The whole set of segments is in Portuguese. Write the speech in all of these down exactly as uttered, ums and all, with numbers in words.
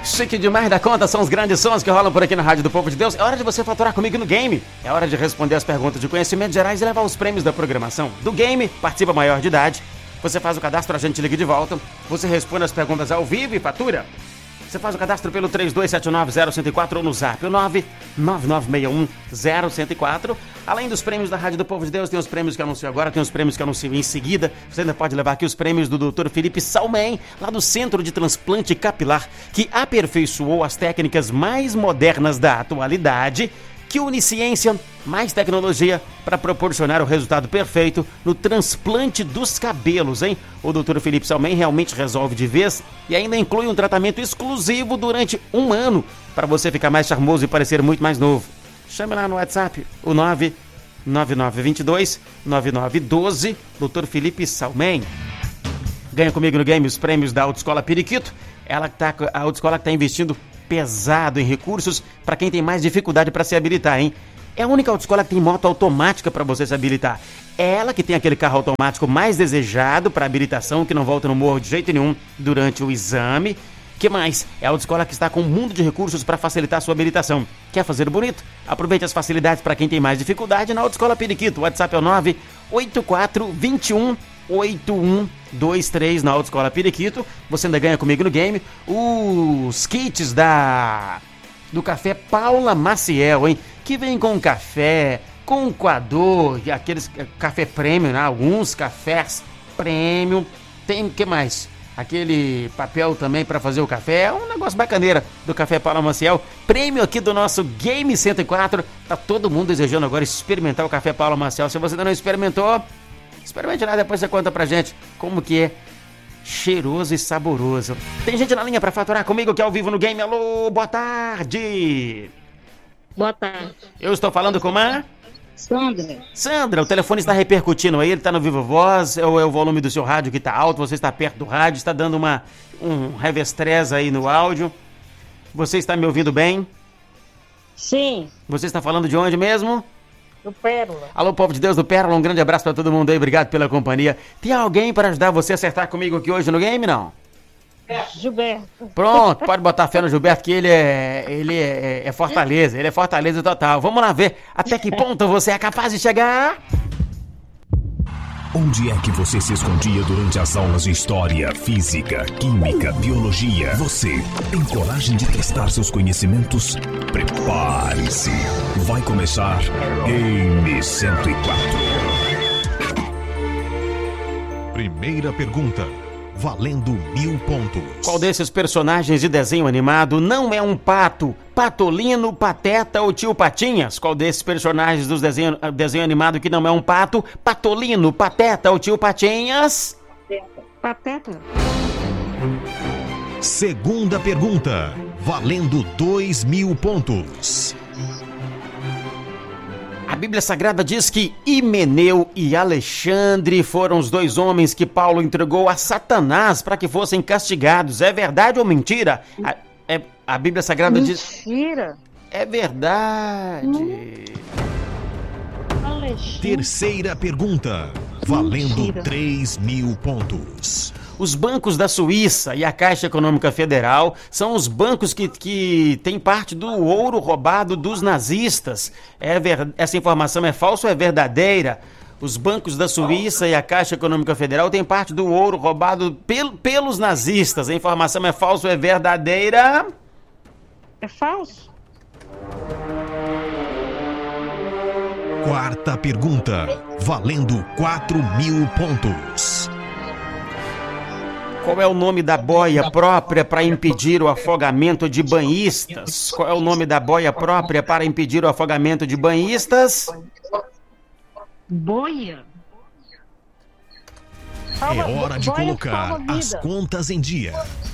Chique demais da conta, são os grandes sons que rolam por aqui na Rádio do Povo de Deus. É hora de você faturar comigo no game. É hora de responder as perguntas de conhecimentos gerais e levar os prêmios da programação. Do game, participa maior de idade. Você faz o cadastro, a gente liga de volta. Você responde as perguntas ao vivo e fatura. Você faz o cadastro pelo três dois sete nove zero um zero quatro ou no zap o nove nove nove seis um zero um zero quatro. Além dos prêmios da Rádio do Povo de Deus, tem os prêmios que anuncio agora, tem os prêmios que anuncio em seguida. Você ainda pode levar aqui os prêmios do doutor Felipe Salmen, lá do Centro de Transplante Capilar, que aperfeiçoou as técnicas mais modernas da atualidade, que une ciência mais tecnologia para proporcionar o resultado perfeito no transplante dos cabelos, hein? O doutor Felipe Salmen realmente resolve de vez e ainda inclui um tratamento exclusivo durante um ano para você ficar mais charmoso e parecer muito mais novo. Chame lá no WhatsApp, o nove nove nove dois dois nove nove um dois, doutor Felipe Salmen. Ganha comigo no game os prêmios da Autoescola Periquito. Ela tá, a Autoescola que está investindo pesado em recursos para quem tem mais dificuldade para se habilitar, hein? É a única autoescola que tem moto automática para você se habilitar. É ela que tem aquele carro automático mais desejado para habilitação, que não volta no morro de jeito nenhum durante o exame. Que mais? É a autoescola que está com um mundo de recursos para facilitar a sua habilitação. Quer fazer bonito? Aproveite as facilidades para quem tem mais dificuldade na Autoescola Periquito. O WhatsApp é o nove oito quatro dois um oito um dois três na Autoescola Periquito. Você ainda ganha comigo no game os kits da do café Paula Maciel, hein? Que vem com café, com coador, e aqueles café premium, né? Alguns cafés premium. Tem o que mais? Aquele papel também para fazer o café. É um negócio bacaneira do café Paula Maciel. Prêmio aqui do nosso Game cento e quatro. Tá todo mundo desejando agora experimentar o café Paula Maciel. Se você ainda não experimentou, experimente lá, depois você conta pra gente como que é cheiroso e saboroso. Tem gente na linha pra faturar comigo que é ao vivo no game. Alô, boa tarde. Boa tarde. Eu estou falando com a... Sandra. Sandra, o telefone está repercutindo aí, ele está no Vivo Voz, ou é o volume do seu rádio que está alto, você está perto do rádio, está dando uma, um revestrez aí no áudio. Você está me ouvindo bem? Sim. Você está falando de onde mesmo? Do Pérola. Alô, povo de Deus do Pérola, um grande abraço para todo mundo aí, obrigado pela companhia. Tem alguém para ajudar você a acertar comigo aqui hoje no game, não? Gilberto. Pronto, pode botar fé no Gilberto que ele é, ele é, é Fortaleza, ele é Fortaleza total. Vamos lá ver até que ponto você é capaz de chegar. Onde é que você se escondia durante as aulas de História, Física, Química, Biologia? Você tem coragem de testar seus conhecimentos? Prepare-se. Vai começar Game cento e quatro. Primeira pergunta. Valendo mil pontos. Qual desses personagens de desenho animado não é um pato? Patolino, Pateta ou Tio Patinhas? Qual desses personagens dos desenho, desenho animado que não é um pato? Patolino, Pateta ou Tio Patinhas? Pateta. Segunda pergunta. Valendo dois mil pontos. A Bíblia Sagrada diz que Himeneu e Alexandre foram os dois homens que Paulo entregou a Satanás para que fossem castigados. É verdade ou mentira? A, é, a Bíblia Sagrada mentira. diz... Mentira. É verdade. Hum. Alexandre. Terceira pergunta. Valendo Mentira. três mil pontos. Os bancos da Suíça e a Caixa Econômica Federal são os bancos que, que têm parte do ouro roubado dos nazistas. É ver... Essa informação é falsa ou é verdadeira? Os bancos da Suíça e a Caixa Econômica Federal têm parte do ouro roubado pel... pelos nazistas. A informação é falsa ou é verdadeira? É falso. Quarta pergunta. Valendo quatro mil pontos. Qual é o nome da boia própria para impedir o afogamento de banhistas? Qual é o nome da boia própria para impedir o afogamento de banhistas? Boia. É hora de colocar as contas em dia.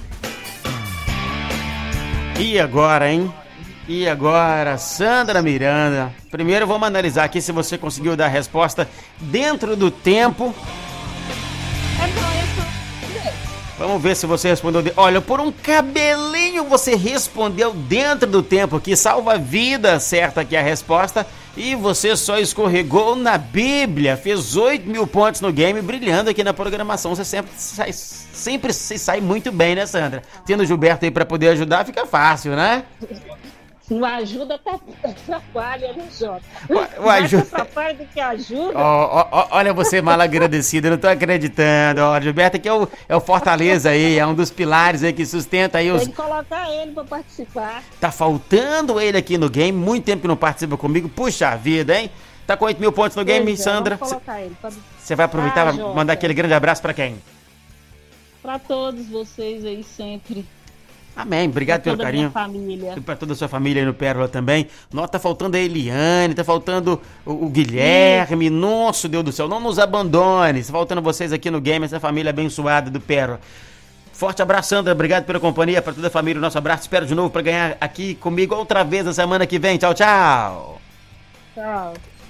E agora, hein? E agora, Sandra Miranda. Primeiro vamos analisar aqui se você conseguiu dar a resposta dentro do tempo. Vamos ver se você respondeu. De... Olha, por um cabelinho você respondeu dentro do tempo aqui. Salva a vida, certa aqui a resposta. E você só escorregou na Bíblia. Fez oito mil pontos no game, brilhando aqui na programação. Você sempre sai, sempre se sai muito bem, né, Sandra? Tendo o Gilberto aí pra poder ajudar, fica fácil, né? Não ajuda, atrapalha, né, Jota? O, o ajuda... Mais atrapalha do que ajuda. Oh, oh, oh, olha você mal agradecido, eu não tô acreditando. Ó, oh, Gilberto aqui é o, é o Fortaleza aí, é um dos pilares aí que sustenta aí os... Tem que colocar ele pra participar. Tá faltando ele aqui no game, muito tempo que não participa comigo, puxa vida, hein? Tá com oito mil pontos no game, pois Sandra. Vamos colocar ele. Pra... Você vai aproveitar e ah, mandar aquele grande abraço pra quem? Pra todos vocês aí sempre. Amém, obrigado pelo carinho. Pra toda a minha família. E pra toda a sua família aí no Pérola também. Nossa, tá faltando a Eliane, tá faltando o, o Guilherme. Sim. Nossa, Deus do céu, não nos abandone. Tá faltando vocês aqui no game, essa família abençoada do Pérola. Forte abraço, Sandra, obrigado pela companhia, pra toda a família, o nosso abraço. Espero de novo pra ganhar aqui comigo outra vez na semana que vem. Tchau, tchau. Tchau.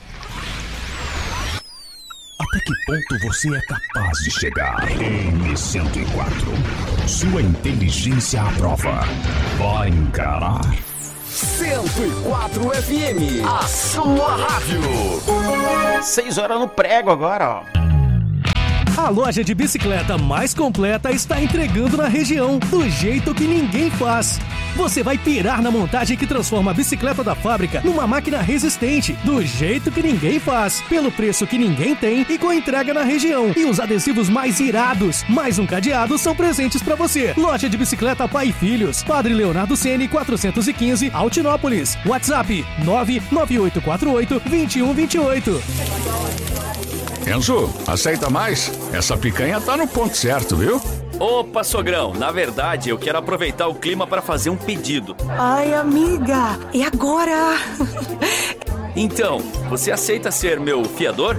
Até que ponto você é capaz de chegar? M cento e quatro. Sua inteligência à prova. Vai encarar. cento e quatro F M. A sua rádio. Seis horas no prego agora, ó. A loja de bicicleta mais completa está entregando na região, do jeito que ninguém faz. Você vai pirar na montagem que transforma a bicicleta da fábrica numa máquina resistente, do jeito que ninguém faz, pelo preço que ninguém tem e com entrega na região. E os adesivos mais irados, mais um cadeado, são presentes para você. Loja de bicicleta Pai e Filhos, Padre Leonardo Ceni, quatrocentos e quinze, Altinópolis. WhatsApp nove nove oito quatro oito, dois um dois oito. Enzo, aceita mais? Essa picanha tá no ponto certo, viu? Opa, sogrão, na verdade eu quero aproveitar o clima para fazer um pedido. Ai, amiga, e agora? Então, você aceita ser meu fiador?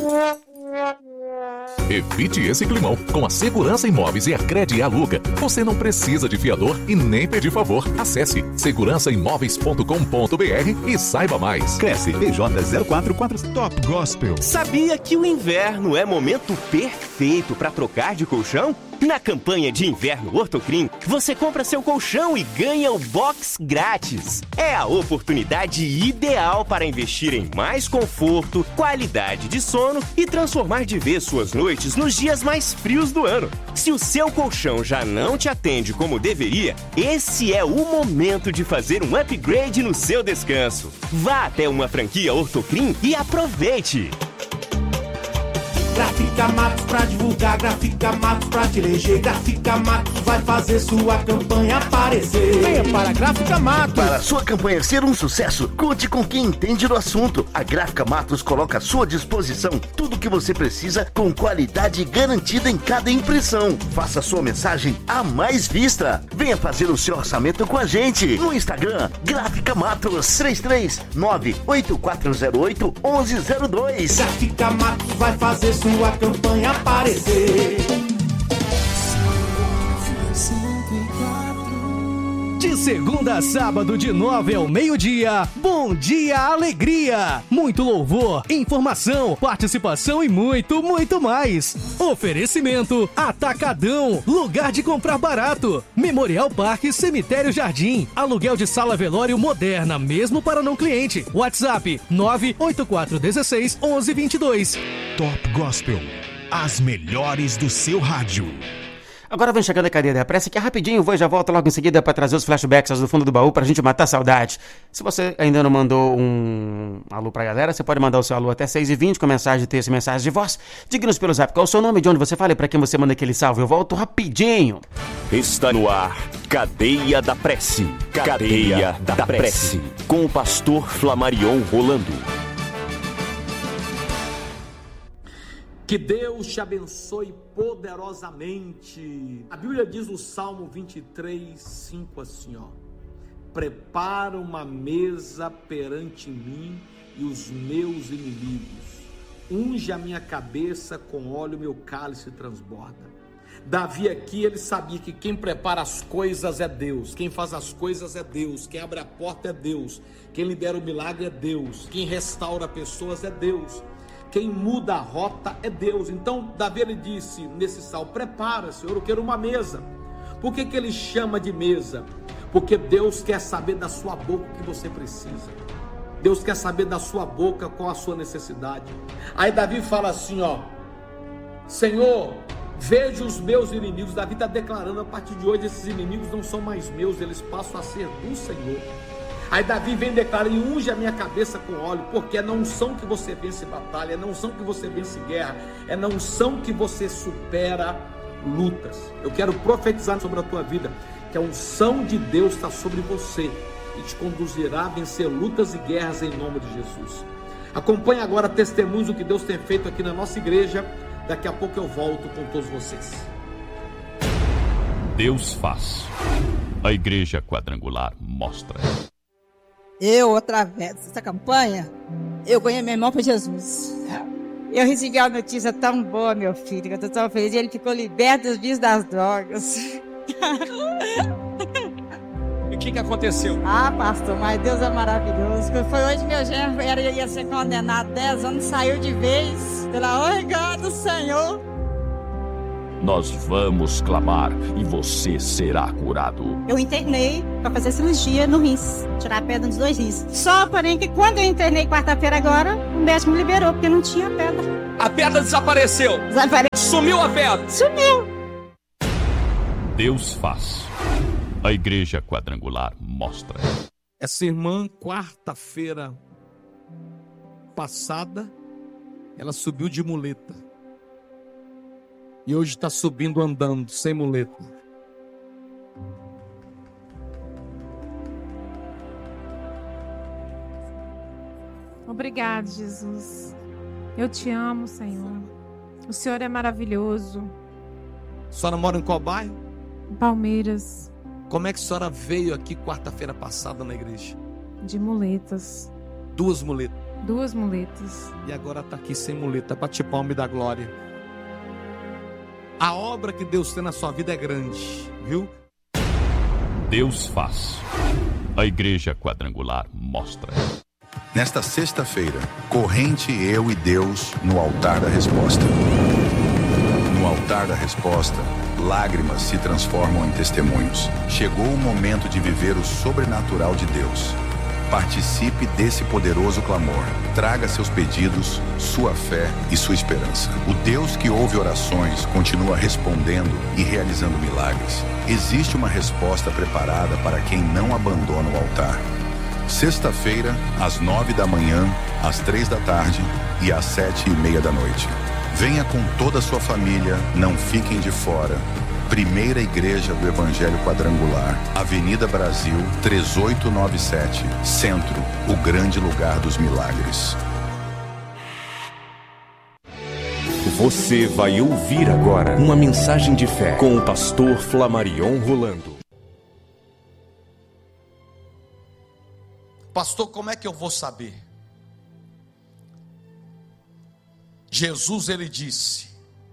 Evite esse climão. Com a Segurança Imóveis e a Crede Aluga, você não precisa de fiador e nem pedir favor. Acesse segurança imóveis ponto com ponto b r e saiba mais. Cresce P J zero quatro quatro. Top Gospel. Sabia que o inverno é momento perfeito para trocar de colchão? Na campanha de inverno Ortocrim, você compra seu colchão e ganha o box grátis. É a oportunidade ideal para investir em mais conforto, qualidade de sono e transformar de vez suas noites nos dias mais frios do ano. Se o seu colchão já não te atende como deveria, esse é o momento de fazer um upgrade no seu descanso. Vá até uma franquia Ortocrim e aproveite! Gráfica Matos pra divulgar, Gráfica Matos pra te eleger, Gráfica Matos vai fazer sua campanha aparecer. Venha para a Gráfica Matos. Para a sua campanha ser um sucesso, conte com quem entende do assunto. A Gráfica Matos coloca à sua disposição tudo o que você precisa com qualidade garantida em cada impressão. Faça sua mensagem a mais vista. Venha fazer o seu orçamento com a gente. No Instagram, Gráfica Matos, três três nove, oito quatro zero oito, um um zero dois. Gráfica Matos vai fazer sua campanha aparecer. De segunda a sábado, de nove ao meio-dia, Bom Dia Alegria. Muito louvor, informação, participação e muito, muito mais. Oferecimento Atacadão, lugar de comprar barato. Memorial Parque Cemitério Jardim, aluguel de sala velório moderna, mesmo para não cliente. WhatsApp nove oito quatro um seis, um um dois dois. Top Gospel, as melhores do seu rádio. Agora vem chegando a cadeia da pressa, que é rapidinho, vou e já volto logo em seguida para trazer os flashbacks do fundo do baú pra gente matar a saudade. Se você ainda não mandou um alô pra galera, você pode mandar o seu alô até seis e vinte com mensagem de texto e mensagem de voz. Diga-nos pelo zap qual é o seu nome, de onde você fala e pra quem você manda aquele salve. Eu volto rapidinho. Está no ar, Cadeia da Prece. Cadeia da, da Prece. Prece. Com o pastor Flamarion Rolando. Que Deus te abençoe poderosamente. A Bíblia diz no Salmo vinte e três, cinco assim, ó. Prepara uma mesa perante mim e os meus inimigos. Unge a minha cabeça com óleo, meu cálice transborda. Davi aqui, ele sabia que quem prepara as coisas é Deus, quem faz as coisas é Deus, quem abre a porta é Deus, quem libera o milagre é Deus, quem restaura pessoas é Deus. quem muda a rota é Deus. Então Davi ele disse nesse salmo: prepara, Senhor, eu quero uma mesa. Por que que ele chama de mesa? Porque Deus quer saber da sua boca o que você precisa. Deus quer saber da sua boca qual a sua necessidade. Aí Davi fala assim, ó: Senhor, veja os meus inimigos. Davi está declarando: a partir de hoje esses inimigos não são mais meus, eles passam a ser do Senhor. Aí Davi vem declarar: e unge a minha cabeça com óleo, porque é na unção que você vence batalha, é na unção que você vence guerra, é na unção que você supera lutas. Eu quero profetizar sobre a tua vida que a unção de Deus está sobre você e te conduzirá a vencer lutas e guerras em nome de Jesus. Acompanhe agora testemunhos do que Deus tem feito aqui na nossa igreja. Daqui a pouco eu volto com todos vocês. Deus faz. A Igreja Quadrangular mostra. Eu, através dessa campanha, eu ganhei meu irmão para Jesus. Eu recebi uma notícia tão boa, meu filho, que eu estou tão feliz. Ele ficou liberto dos vícios das drogas. E o que, que aconteceu? Ah, pastor, mas Deus é maravilhoso. Foi hoje meu genro era, ia ser condenado dez anos, saiu de vez. Pela honra do Senhor. Nós vamos clamar e você será curado. Eu internei para fazer cirurgia no rins, tirar a pedra dos dois rins. Só porém que quando eu internei quarta-feira agora, o médico me liberou porque não tinha pedra. A pedra desapareceu. Desapareceu. Sumiu a pedra. Sumiu. Deus faz. A Igreja Quadrangular mostra. Essa irmã, quarta-feira passada, ela subiu de muleta. E hoje está subindo andando, sem muleta. Obrigado, Jesus. Eu te amo, Senhor. O Senhor é maravilhoso. A senhora mora em qual bairro? Palmeiras. Como é que a senhora veio aqui quarta-feira passada na igreja? De muletas. Duas muletas. Duas muletas. E agora está aqui sem muleta. Bate palma e dá glória. A obra que Deus tem na sua vida é grande, viu? Deus faz. A Igreja Quadrangular mostra. Nesta sexta-feira, corrente eu e Deus no altar da resposta. No altar da resposta, lágrimas se transformam em testemunhos. Chegou o momento de viver o sobrenatural de Deus. Participe desse poderoso clamor. Traga seus pedidos, sua fé e sua esperança. O Deus que ouve orações continua respondendo e realizando milagres. Existe uma resposta preparada para quem não abandona o altar. Sexta-feira, às nove da manhã, às três da tarde e às sete e meia da noite. Venha com toda a sua família, não fiquem de fora. Primeira Igreja do Evangelho Quadrangular, Avenida Brasil, três oito nove sete, Centro, o grande lugar dos milagres. Você vai ouvir agora uma mensagem de fé com o pastor Flamarion Rolando. Pastor, como é que eu vou saber? Jesus, ele disse: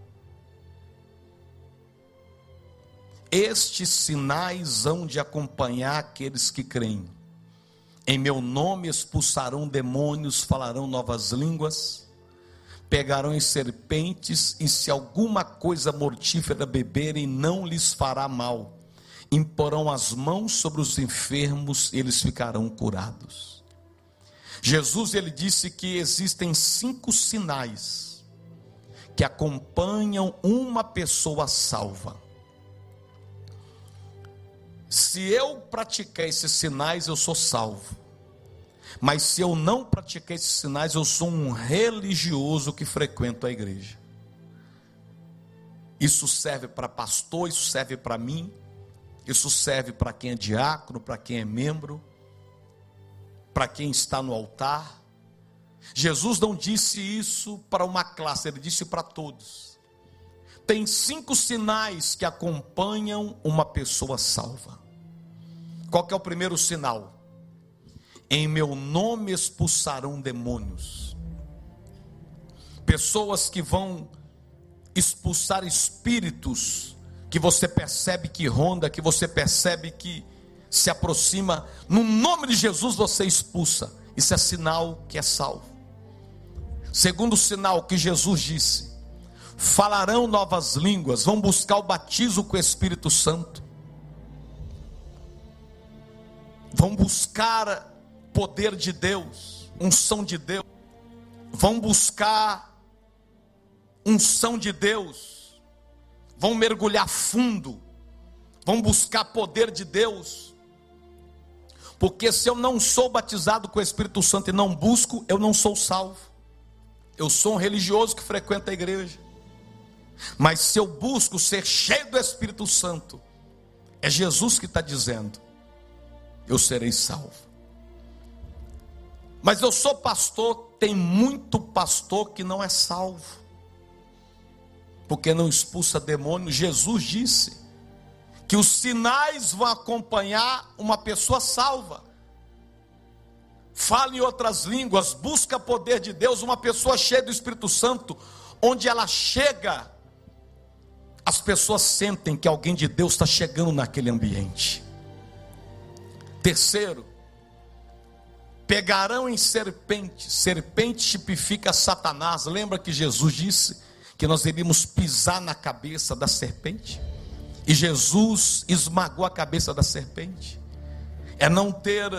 estes sinais hão de acompanhar aqueles que creem. Em meu nome expulsarão demônios, falarão novas línguas, pegarão em serpentes, e se alguma coisa mortífera beberem, não lhes fará mal. Imporão as mãos sobre os enfermos, eles ficarão curados. Jesus, ele disse que existem cinco sinais que acompanham uma pessoa salva. Se eu praticar esses sinais, eu sou salvo. Mas se eu não praticar esses sinais, eu sou um religioso que frequenta a igreja. Isso serve para pastor, isso serve para mim, isso serve para quem é diácono, para quem é membro, para quem está no altar. Jesus não disse isso para uma classe, ele disse para todos. Tem cinco sinais que acompanham uma pessoa salva. Qual que é o primeiro sinal? Em meu nome expulsarão demônios. Pessoas que vão expulsar espíritos que você percebe que ronda, que você percebe que se aproxima. No nome de Jesus você expulsa. Isso é sinal que é salvo. Segundo sinal que Jesus disse: falarão novas línguas, vão buscar o batismo com o Espírito Santo, vão buscar poder de Deus, unção de Deus, vão buscar unção de Deus, vão mergulhar fundo, vão buscar poder de Deus. Porque se eu não sou batizado com o Espírito Santo e não busco, eu não sou salvo. Eu sou um religioso que frequenta a igreja. Mas se eu busco ser cheio do Espírito Santo, é Jesus que está dizendo: eu serei salvo. Mas eu sou pastor, tem muito pastor que não é salvo, porque não expulsa demônio. Jesus disse que os sinais vão acompanhar uma pessoa salva. Fala em outras línguas, busca poder de Deus, uma pessoa cheia do Espírito Santo, onde ela chega, as pessoas sentem que alguém de Deus está chegando naquele ambiente. Terceiro, pegarão em serpente. Serpente tipifica Satanás. Lembra que Jesus disse que nós iríamos pisar na cabeça da serpente? E Jesus esmagou a cabeça da serpente. É não ter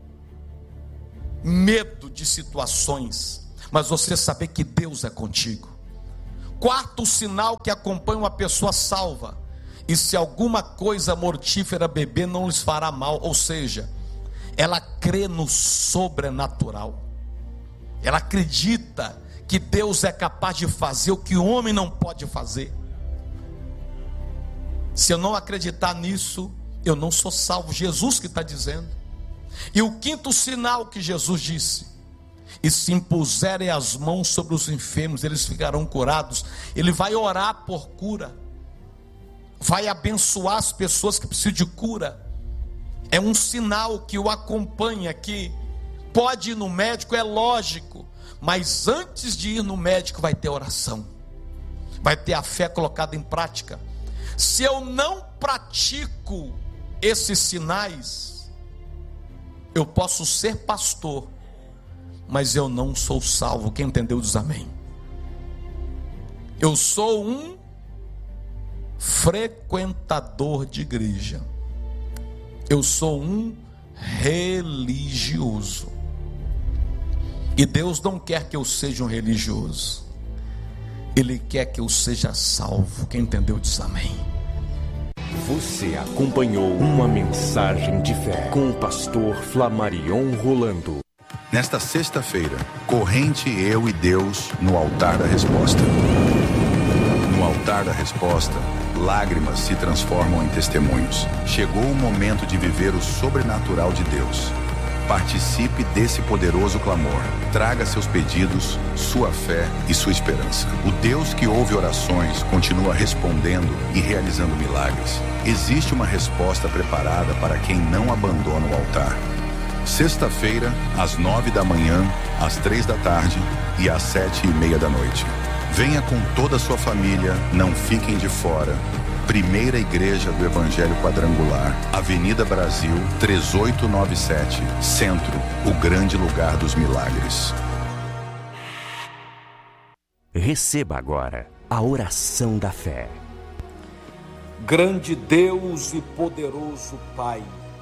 medo de situações, mas você saber que Deus é contigo. Quarto sinal que acompanha uma pessoa salva: e se alguma coisa mortífera beber, não lhes fará mal. Ou seja, ela crê no sobrenatural. Ela acredita que Deus é capaz de fazer o que o homem não pode fazer. Se eu não acreditar nisso, eu não sou salvo. Jesus que está dizendo. E o quinto sinal que Jesus disse: e se impuserem as mãos sobre os enfermos, eles ficarão curados. Ele vai orar por cura, vai abençoar as pessoas que precisam de cura. É um sinal que o acompanha, que pode ir no médico, é lógico, mas antes de ir no médico vai ter oração, vai ter a fé colocada em prática. Se eu não pratico esses sinais, eu posso ser pastor, mas eu não sou salvo. Quem entendeu diz amém. Eu sou um frequentador de igreja, eu sou um religioso, e Deus não quer que eu seja um religioso, Ele quer que eu seja salvo. Quem entendeu diz amém. Você acompanhou uma mensagem de fé com o pastor Flamarion Rolando. Nesta sexta-feira, corrente eu e Deus no altar da resposta. No altar da resposta, lágrimas se transformam em testemunhos. Chegou o momento de viver o sobrenatural de Deus. Participe desse poderoso clamor. Traga seus pedidos, sua fé e sua esperança. O Deus que ouve orações continua respondendo e realizando milagres. Existe uma resposta preparada para quem não abandona o altar. Sexta-feira, às nove da manhã, às três da tarde e às sete e meia da noite. Venha com toda a sua família, não fiquem de fora. Primeira Igreja do Evangelho Quadrangular, Avenida Brasil, três oito nove sete, Centro, o grande lugar dos milagres. Receba agora a oração da fé. Grande Deus e poderoso Pai,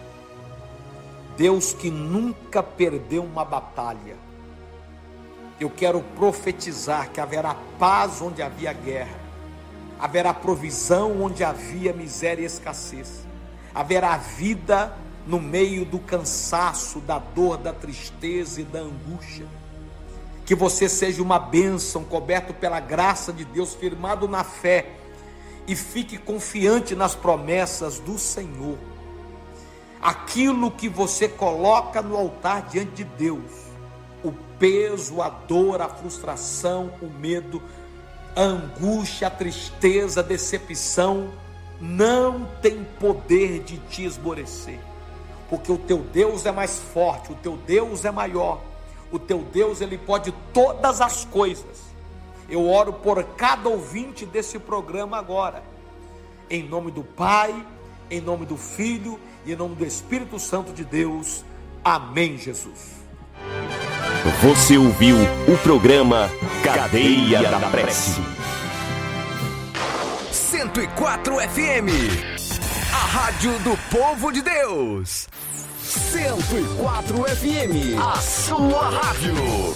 Deus que nunca perdeu uma batalha, eu quero profetizar que haverá paz onde havia guerra, haverá provisão onde havia miséria e escassez, haverá vida no meio do cansaço, da dor, da tristeza e da angústia. Que você seja uma bênção, coberto pela graça de Deus, firmado na fé, e fique confiante nas promessas do Senhor. Aquilo que você coloca no altar diante de Deus, o peso, a dor, a frustração, o medo, a angústia, a tristeza, a decepção, não tem poder de te esmorecer, porque o teu Deus é mais forte, o teu Deus é maior, o teu Deus, ele pode todas as coisas. Eu oro por cada ouvinte desse programa agora, em nome do Pai, em nome do Filho e em nome do Espírito Santo de Deus. Amém, Jesus. Você ouviu o programa Cadeia da Prece. cento e quatro F M, a rádio do povo de Deus. cento e quatro F M, a sua rádio.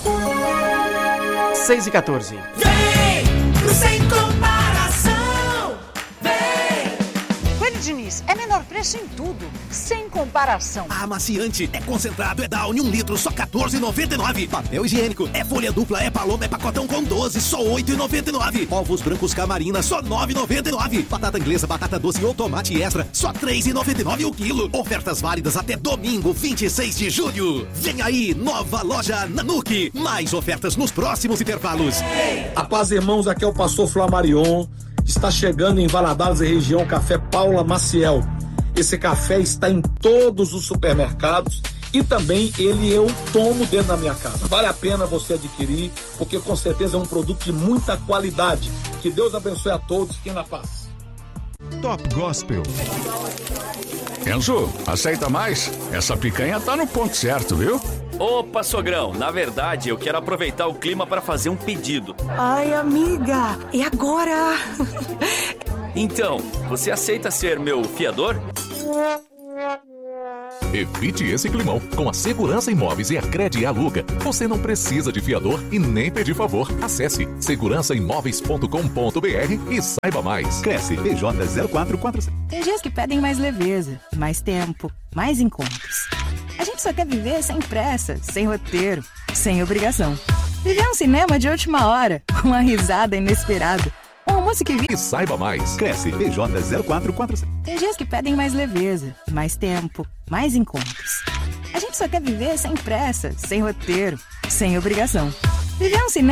seis e quatorze. Vem pro Sem Comparação. Vem. Coelho Diniz, é menor preço em tudo, sem comparação. Amaciante, é concentrado, é Downy, um litro, só quatorze reais e noventa e nove centavos. Papel higiênico, é folha dupla, é paloma, é pacotão com doze, só oito reais e noventa e nove centavos. Ovos brancos Camarina, só nove reais e noventa e nove centavos. Batata inglesa, batata doce ou tomate extra, só três reais e noventa e nove centavos o quilo. Ofertas válidas até domingo, vinte e seis de julho. Vem aí, nova loja Nanuque. Mais ofertas nos próximos intervalos. A paz, irmãos, aqui é o pastor Flamarion. Está chegando em Valadares e região Café Paula Maciel. Esse café está em todos os supermercados e também ele eu tomo dentro da minha casa. Vale a pena você adquirir, porque com certeza é um produto de muita qualidade. Que Deus abençoe a todos. Fiquem na paz. Top Gospel. Enzo, aceita mais? Essa picanha tá no ponto certo, viu? Opa, sogrão, na verdade eu quero aproveitar o clima para fazer um pedido. Ai, amiga, e agora? Então, você aceita ser meu fiador? Evite esse climão. Com a Segurança Imóveis e a Crede Aluga, você não precisa de fiador e nem pedir favor. Acesse segurança imóveis ponto com ponto b r e saiba mais. Cresce P J zero quatro quatro sete. Tem dias que pedem mais leveza, mais tempo, mais encontros. A gente só quer viver sem pressa, sem roteiro, sem obrigação. Viver um cinema de última hora, com uma risada inesperada. Um almoço que vi... E saiba mais. Cresce P J zero quatro quatro sete. Tem dias que pedem mais leveza, mais tempo, mais encontros. A gente só quer viver sem pressa, sem roteiro, sem obrigação. Viver um cinema